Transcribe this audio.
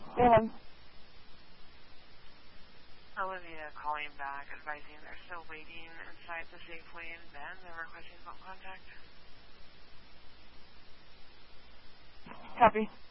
And Olivia calling back, advising they're still waiting inside the Safeway in Bend. They're requesting phone contact. copy.